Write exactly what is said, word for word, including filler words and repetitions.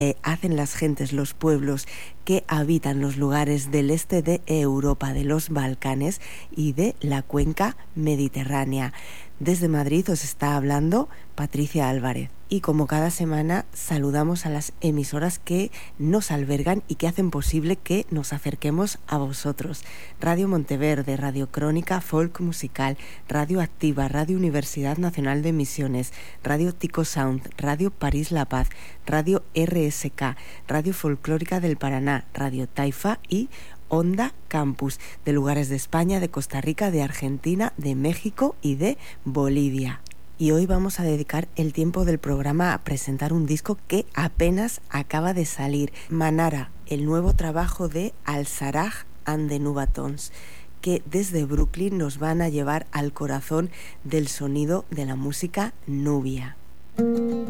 eh, hacen las gentes, los pueblos que habitan los lugares del este de Europa, de los Balcanes y de la cuenca mediterránea. Desde Madrid os está hablando Patricia Álvarez. Y como cada semana saludamos a las emisoras que nos albergan y que hacen posible que nos acerquemos a vosotros. Radio Monteverde, Radio Crónica Folk Musical, Radio Activa, Radio Universidad Nacional de Misiones, Radio Tico Sound, Radio París La Paz, Radio R S K, Radio Folclórica del Paraná, Radio Taifa y Onda Campus, de lugares de España, de Costa Rica, de Argentina, de México y de Bolivia. Y hoy vamos a dedicar el tiempo del programa a presentar un disco que apenas acaba de salir, Manara, el nuevo trabajo de Al-Sarraj and the Nubatons, que desde Brooklyn nos van a llevar al corazón del sonido de la música nubia.